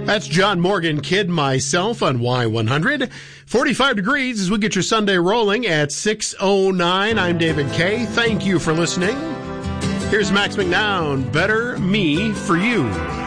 That's John Morgan, Kid Myself on Y100. 45 degrees as we get your Sunday rolling at 6:09. I'm David Kay. Thank you for listening. Here's Max McNown, Better Me for You.